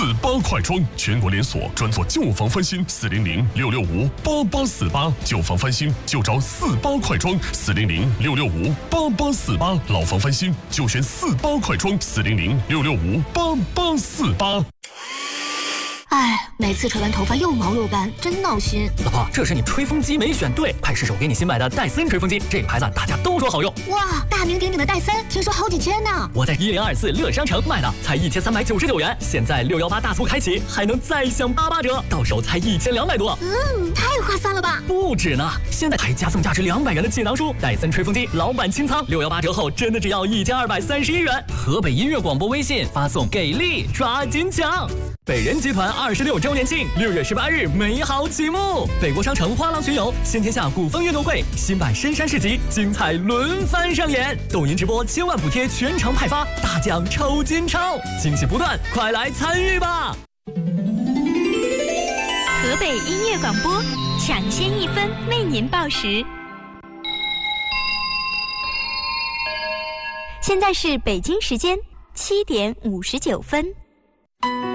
48快装，全国连锁，专做旧房翻新，400-665-8848，旧房翻新就找48快装，400-665-8848，老房翻新就选48快装，400-665-8848。 哎，每次吹完头发又毛又干，真闹心。 老婆，这是你吹风机没选对，快试试我给你新买的戴森吹风机，这个牌子大家都说好用。 哇，大名鼎鼎的戴森，听说好几千呢。 我在1024乐商城买的，才1399元，现在618大促开启，还能再享88折，到手才1200多。 太划算了吧？ 不止呢，现在还加送价值200元的锦囊书，戴森吹风机老板清仓，618折后真的只要1231元。河北音乐广播微信发送给力，抓紧抢！北人集团26周年庆，6月18日美好启幕！北国商城花廊巡游，新天下古风运动会，新版深山市集，精彩轮番上演。抖音直播千万补贴全场派发，大奖抽金钞，惊喜不断，快来参与吧！ 河北音乐广播，抢先1分为您报时。现在是北京时间7点59分。